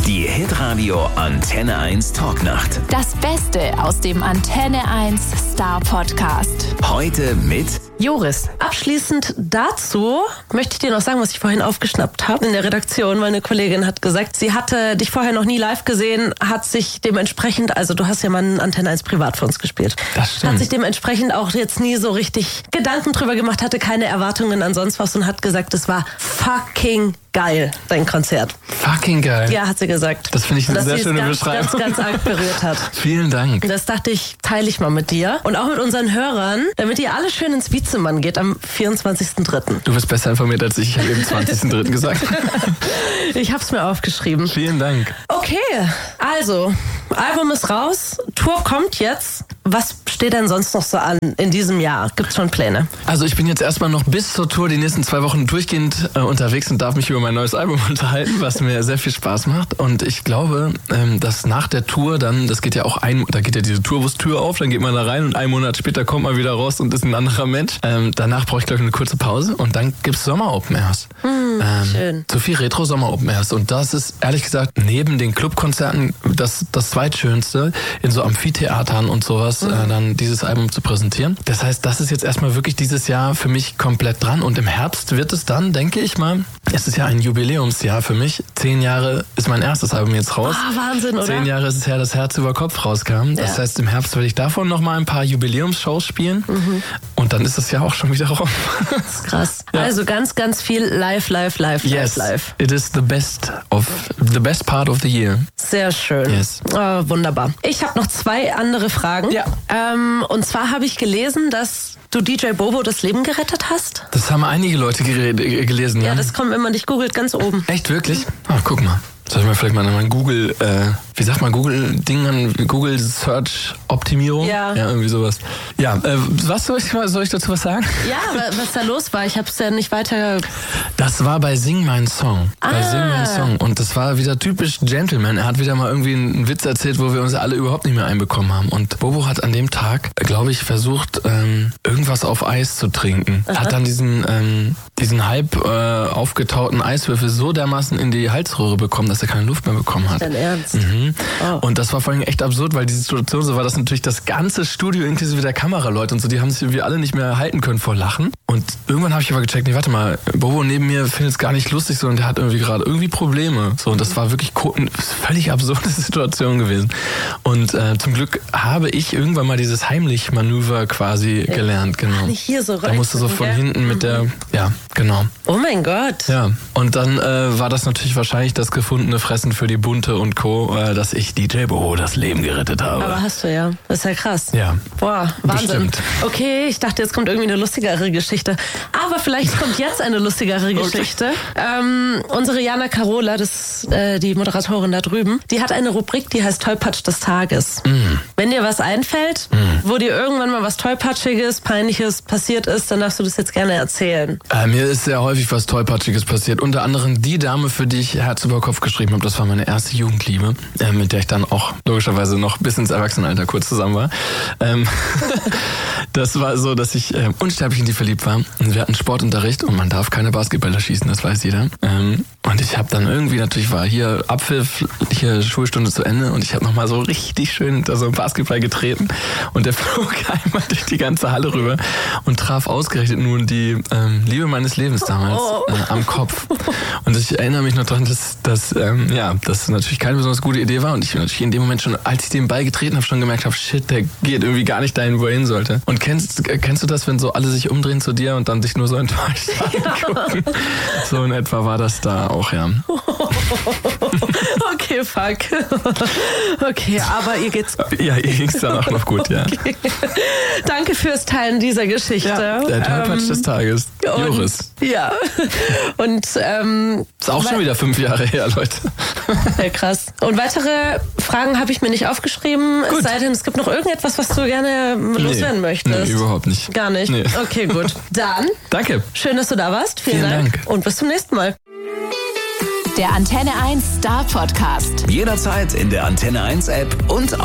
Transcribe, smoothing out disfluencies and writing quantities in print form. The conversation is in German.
Die Hitradio Antenne 1 Talknacht. Das Beste aus dem Antenne 1 Star Podcast. Heute mit Joris. Abschließend dazu möchte ich dir noch sagen, was ich vorhin aufgeschnappt habe in der Redaktion. Meine Kollegin hat gesagt, sie hatte dich vorher noch nie live gesehen, hat sich dementsprechend, also du hast ja mal einen Antenne 1 privat für uns gespielt. Das stimmt. Hat sich dementsprechend auch jetzt nie so richtig Gedanken drüber gemacht, hatte keine Erwartungen an sonst was und hat gesagt, es war fucking geil, dein Konzert. Fucking geil. Ja, hat sie gesagt. Das finde ich eine sehr schöne Beschreibung. Ganz arg berührt hat. Vielen Dank. Das dachte ich, teile ich mal mit dir und auch mit unseren Hörern, damit ihr alle schön ins Wiezemann geht am 24.3. Du bist besser informiert als ich. Ich habe eben 20.3. gesagt. Ich habe es mir aufgeschrieben. Vielen Dank. Okay, also, Album ist raus, Tour kommt jetzt. Was steht denn sonst noch so an in diesem Jahr? Gibt's schon Pläne? Also ich bin jetzt erstmal noch bis zur Tour die nächsten 2 Wochen durchgehend unterwegs und darf mich über mein neues Album unterhalten, was mir sehr viel Spaß macht. Und ich glaube, dass nach der Tour dann, das geht ja auch da geht ja diese Tourbus-Tür auf, dann geht man da rein und 1 Monat später kommt man wieder raus und ist ein anderer Mensch. Danach brauche ich, glaube ich, eine kurze Pause und dann gibt's Sommer-Open Airs. Schön. Sophie Retro Sommer-Open Airs. Und das ist, ehrlich gesagt, neben den Clubkonzerten das zweitschönste, in so Amphitheatern und sowas, dann dieses Album zu präsentieren. Das heißt, das ist jetzt erstmal wirklich dieses Jahr für mich komplett dran. Und im Herbst wird es dann, denke ich mal, es ist ja ein Jubiläumsjahr für mich. 10 Jahre ist mein erstes Album jetzt raus. Wahnsinn, oder? 10 Jahre ist es her, dass Herz über Kopf rauskam. Ja. Das heißt, im Herbst werde ich davon nochmal ein paar Jubiläumsshows spielen. Und dann ist das Jahr auch schon wieder rum. Das ist krass. Ja. Also ganz, ganz viel live. Yes, live. it is the best part of the year. Sehr schön. Yes. Oh, wunderbar. Ich habe noch 2 andere Fragen. Ja. Und zwar habe ich gelesen, dass du DJ Bobo das Leben gerettet hast. Das haben einige Leute gelesen, ja? Ja, das kommt, wenn man dich googelt, ganz oben. Echt, wirklich? Ah, guck mal. Soll ich mal vielleicht mal mein Google, wie sagt man, Google Search Optimierung? Ja. Ja, irgendwie sowas. Ja, soll ich dazu was sagen? Ja, was da los war, ich habe es ja nicht weiter... Das war bei Sing Mein Song. Bei Sing Mein Song. Und das war wieder typisch Gentleman. Er hat wieder mal irgendwie einen Witz erzählt, wo wir uns alle überhaupt nicht mehr einbekommen haben. Und Bobo hat an dem Tag, glaube ich, versucht, irgendwas auf Eis zu trinken. Aha. Hat dann diesen halb aufgetauten Eiswürfel so dermaßen in die Halsröhre bekommen, dass er keine Luft mehr bekommen hat. Dein Ernst? Mhm. Oh. Und das war vor allem echt absurd, weil die Situation so war, dass natürlich das ganze Studio inklusive der Kameraleute und so, die haben sich irgendwie alle nicht mehr halten können vor Lachen. Und irgendwann habe ich aber gecheckt, nee, warte mal, Bobo neben mir findet es gar nicht lustig so und der hat irgendwie gerade Probleme. So, und das war wirklich eine völlig absurde Situation gewesen. Und zum Glück habe ich irgendwann mal dieses Heimlich-Manöver quasi gelernt, genau. Nicht hier so rein. Da musste so von hinten mit der, ja, genau. Oh mein Gott. Ja, und dann war das natürlich wahrscheinlich das gefundene Fressen für die Bunte und Co., dass ich DJ Bobo das Leben gerettet habe. Aber hast du ja. Das ist ja krass. Ja. Boah, Wahnsinn. Bestimmt. Okay, ich dachte, jetzt kommt irgendwie eine lustigere Geschichte. Aber vielleicht kommt jetzt eine lustigere Geschichte. Unsere Jana Carola, das ist die Moderatorin da drüben, die hat eine Rubrik, die heißt Tollpatsch des Tages. Wenn dir was einfällt, wo dir irgendwann mal was Tollpatschiges, Peinliches passiert ist, dann darfst du das jetzt gerne erzählen. Mir ist sehr häufig was Tollpatschiges passiert. Unter anderem die Dame, für die ich Herz über Kopf geschrieben habe. Das war meine erste Jugendliebe, mit der ich dann auch logischerweise noch bis ins Erwachsenenalter kurz zusammen war. Das war so, dass ich unsterblich in die verliebt war. Und wir hatten Sportunterricht und man darf keine Basketballer schießen, das weiß jeder. Und ich habe dann irgendwie, natürlich war hier Abpfiff, hier Schulstunde zu Ende und ich habe nochmal so richtig schön hinter so einen Basketball getreten und der flog einmal durch die ganze Halle rüber und traf ausgerechnet nun die Liebe meines Lebens damals am Kopf. Und ich erinnere mich noch daran, dass das natürlich keine besonders gute Idee war und ich natürlich in dem Moment schon, als ich den Ball getreten habe, schon gemerkt habe, shit, der geht irgendwie gar nicht dahin, wo er hin sollte. Und kennst du das, wenn so alle sich umdrehen zu dir und dann sich nur so enttäuscht angucken? So in etwa war das da auch, ja. Okay, fuck. Okay, aber ihr geht's... Ja, ihr ging's dann auch noch gut, ja. Okay. Danke fürs Teilen dieser Geschichte. Ja, der Tollpatsch des Tages. Joris. Ja. Und ist auch schon wieder 5 Jahre her, Leute. Ja, krass. Und weitere Fragen habe ich mir nicht aufgeschrieben. Gut. Es sei denn, es gibt noch irgendetwas, was du gerne loswerden möchtest. Nee, überhaupt nicht. Gar nicht? Nee. Okay, gut. Dann. Danke. Schön, dass du da warst. Vielen Dank. Und bis zum nächsten Mal. Der Antenne 1 Star Podcast. jederzeit in der Antenne 1 App und